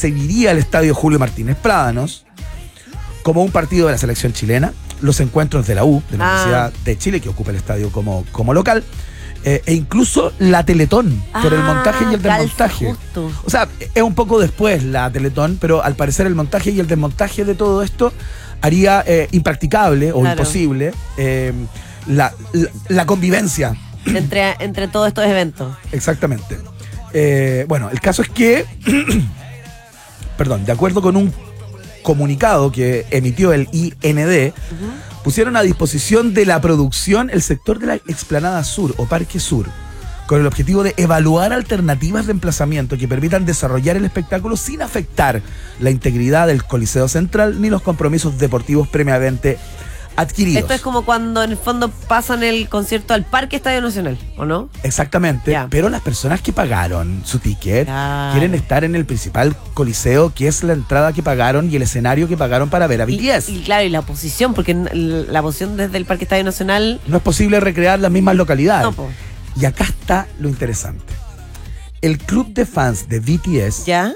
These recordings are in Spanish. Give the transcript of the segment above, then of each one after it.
recibiría el estadio Julio Martínez Prádanos como un partido de la selección chilena, los encuentros de la U, de la Universidad de Chile, que ocupa el estadio como local, e incluso la Teletón, por el montaje y el desmontaje. Justo. O sea, es un poco después la Teletón, pero al parecer el montaje y el desmontaje de todo esto haría impracticable o imposible la convivencia entre todos estos eventos. Exactamente. Bueno, el caso es que, perdón, de acuerdo con un comunicado que emitió el IND, pusieron a disposición de la producción el sector de la Explanada Sur o Parque Sur, con el objetivo de evaluar alternativas de emplazamiento que permitan desarrollar el espectáculo sin afectar la integridad del Coliseo Central ni los compromisos deportivos previamente adquiridos. Esto es como cuando en el fondo pasan el concierto al Parque Estadio Nacional, ¿o no? Exactamente, pero las personas que pagaron su ticket quieren estar en el principal coliseo, que es la entrada que pagaron y el escenario que pagaron para ver a BTS. Y claro, y la posición, porque la posición desde el Parque Estadio Nacional... No es posible recrear las mismas localidades. No, po. Y acá está lo interesante. El club de fans de BTS, ¿ya?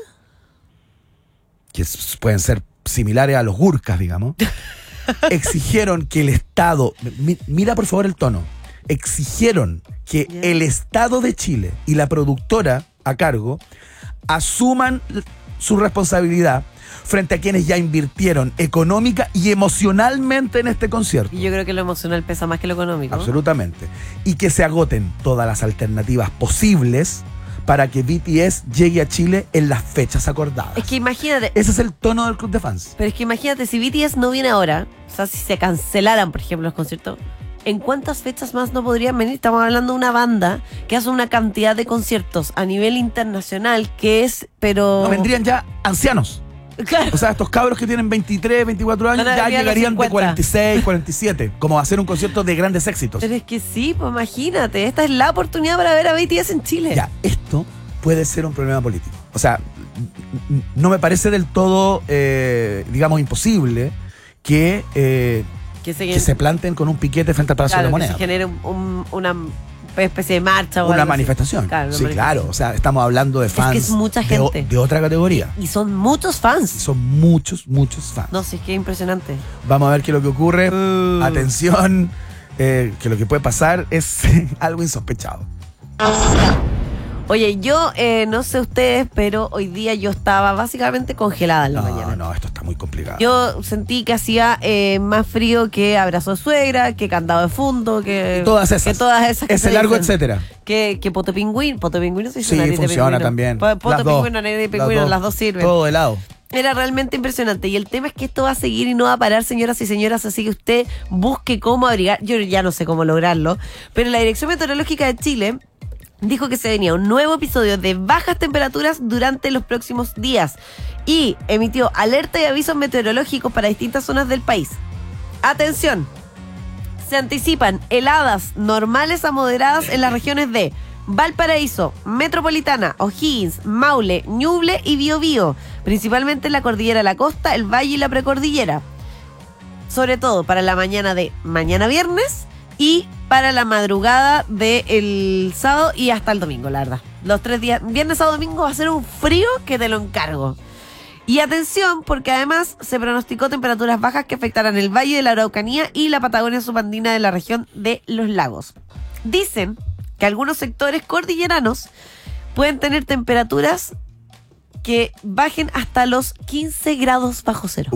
Que pueden ser similares a los Gurkhas, digamos, exigieron que el Estado, mira por favor el tono, exigieron que el Estado de Chile y la productora a cargo asuman su responsabilidad frente a quienes ya invirtieron económica y emocionalmente en este concierto. Y yo creo que lo emocional pesa más que lo económico. Absolutamente. Y que se agoten todas las alternativas posibles para que BTS llegue a Chile en las fechas acordadas. Es que imagínate... Ese es el tono del club de fans. Pero es que imagínate, si BTS no viene ahora, o sea, si se cancelaran, por ejemplo, los conciertos, ¿en cuántas fechas más no podrían venir? Estamos hablando de una banda que hace una cantidad de conciertos a nivel internacional que es, pero... No, vendrían ya ancianos. Claro. O sea, estos cabros que tienen 23, 24 años ya llegarían de 46, 47, como a hacer un concierto de grandes éxitos. Pero es que sí, pues imagínate, esta es la oportunidad para ver a BTS en Chile. Ya, esto puede ser un problema político. O sea, no me parece del todo, digamos, imposible que se planten con un piquete frente al Palacio de la Moneda. Que se genere una especie de marcha o una manifestación. Claro, sí, claro. O sea, estamos hablando de fans es que es mucha gente. De otra categoría. Y son muchos fans. Y son muchos fans. No sé, es que es impresionante. Vamos a ver qué es lo que ocurre. Atención, que lo que puede pasar es algo insospechado. Oye, yo no sé ustedes, pero hoy día yo estaba básicamente congelada en la mañana. No, esto está muy complicado. Yo sentí que hacía más frío que abrazo de suegra, que candado de fondo, que todas esas. Ese largo, etcétera. Que poto pingüino. Poto pingüino se dice. Sí, funciona también. Poto pingüino, nariz de pingüino, las dos sirven. Todo de lado. Era realmente impresionante. Y el tema es que esto va a seguir y no va a parar, señoras y señores. Así que usted busque cómo abrigar. Yo ya no sé cómo lograrlo. Pero la Dirección Meteorológica de Chile dijo que se venía un nuevo episodio de bajas temperaturas durante los próximos días y emitió alerta y avisos meteorológicos para distintas zonas del país. Atención, se anticipan heladas normales a moderadas en las regiones de Valparaíso, Metropolitana, O'Higgins, Maule, Ñuble y Biobío, principalmente en la cordillera de la costa, el valle y la precordillera, sobre todo para la mañana de mañana viernes y para la madrugada del sábado y hasta el domingo, la verdad. Los 3 días, viernes a domingo, va a ser un frío que te lo encargo. Y atención, porque además se pronosticó temperaturas bajas que afectarán el Valle de la Araucanía y la Patagonia subandina de la región de los lagos. Dicen que algunos sectores cordilleranos pueden tener temperaturas que bajen hasta los 15 grados bajo cero.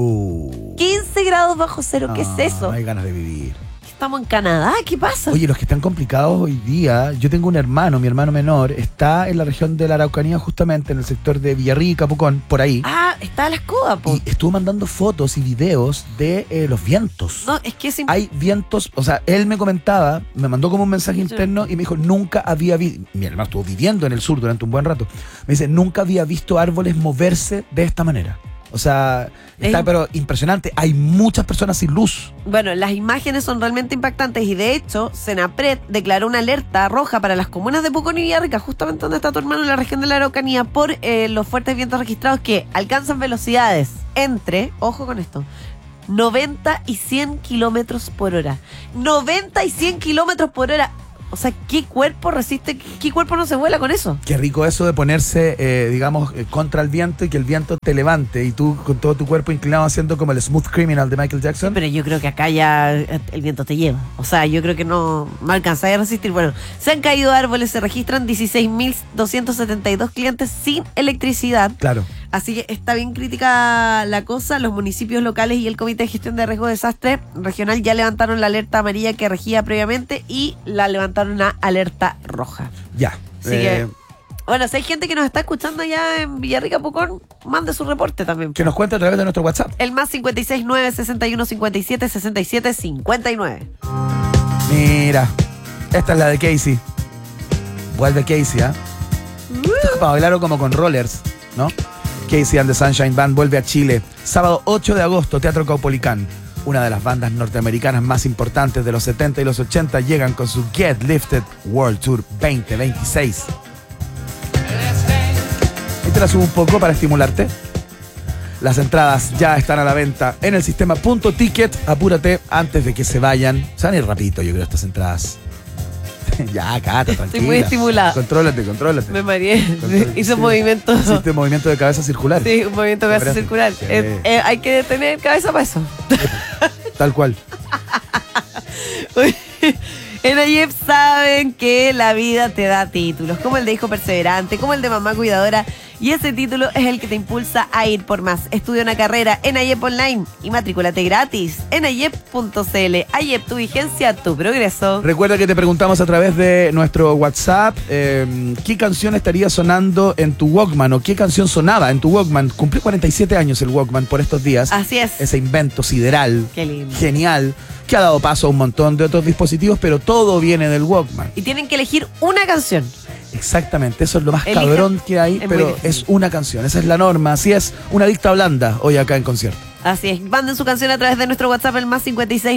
15 grados bajo cero, ¿qué es eso? No hay ganas de vivir. Estamos en Canadá, ¿qué pasa? Oye, los que están complicados hoy día, yo tengo un hermano, mi hermano menor, está en la región de la Araucanía, justamente en el sector de Villarrica, Pucón, por ahí. Ah, está a la escoba, po. Y estuvo mandando fotos y videos de los vientos. No, es que hay vientos, o sea, él me comentaba, me mandó como un mensaje interno y me dijo, nunca había visto, mi hermano estuvo viviendo en el sur durante un buen rato, me dice, nunca había visto árboles moverse de esta manera. O sea, está pero impresionante. Hay muchas personas sin luz. Bueno, las imágenes son realmente impactantes y de hecho, Senapred declaró una alerta roja para las comunas de Pucón y Villarrica, justamente donde está tu hermano, en la región de la Araucanía, por los fuertes vientos registrados que alcanzan velocidades entre, ojo con esto, 90 y 100 kilómetros por hora. 90 y 100 kilómetros por hora. O sea, ¿qué cuerpo resiste? ¿Qué cuerpo no se vuela con eso? Qué rico eso de ponerse, digamos, contra el viento y que el viento te levante y tú con todo tu cuerpo inclinado haciendo como el Smooth Criminal de Michael Jackson. Pero yo creo que acá ya el viento te lleva. O sea, yo creo que no alcanza a resistir. Bueno, se han caído árboles, se registran 16.272 clientes sin electricidad. Claro. Así que está bien crítica la cosa. Los municipios locales y el Comité de Gestión de Riesgo de Desastre Regional ya levantaron la alerta amarilla que regía previamente y la levantaron a alerta roja. Ya. Así que, bueno, si hay gente que nos está escuchando ya en Villarrica, Pucón, mande su reporte también. Que nos cuente a través de nuestro WhatsApp. El más 569-6157-6759. Mira, esta es la de Casey. Vuelve Casey, ¿ah? Para bailar como con rollers, ¿no? Casey and the Sunshine Band vuelve a Chile. Sábado 8 de agosto, Teatro Caupolicán. Una de las bandas norteamericanas más importantes de los 70 y los 80 llegan con su Get Lifted World Tour 2026. Y te la subo un poco para estimularte. Las entradas ya están a la venta en el sistema Punto Ticket. Apúrate antes de que se vayan. Se van a ir rapidito, yo creo, estas entradas. Ya, Cata, tranquila. Estoy muy estimulada. Contrólate. Me mareé. Hizo Sí. movimiento. Hiciste movimiento de cabeza circular. Sí, un movimiento de cabeza circular. Sí. Hay que tener cabeza para eso. Tal cual. En AYEP saben que la vida te da títulos, como el de hijo perseverante, como el de mamá cuidadora, y ese título es el que te impulsa a ir por más. Estudia una carrera en AYEP Online y matrículate gratis en ayep.cl. AYEP, tu vigencia, tu progreso. Recuerda que te preguntamos a través de nuestro WhatsApp qué canción estaría sonando en tu Walkman o qué canción sonaba en tu Walkman. Cumplió 47 años el Walkman por estos días. Así es. Ese invento sideral, Qué lindo. genial, que ha dado paso a un montón de otros dispositivos, pero todo viene del Walkman. Y tienen que elegir una canción. Exactamente, eso es lo más Elija. cabrón que hay, Es muy pero difícil. es una canción, esa es la norma, así es, una dicta blanda hoy acá en concierto. Así es, manden su canción a través de nuestro WhatsApp, el más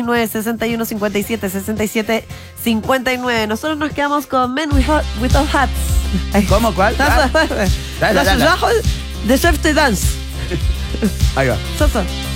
569-6157-6759. Nosotros nos quedamos con Men Without Hats. ¿Cómo? ¿Cuál? Las Dale. de Safety Dance. Ahí va. Sosa.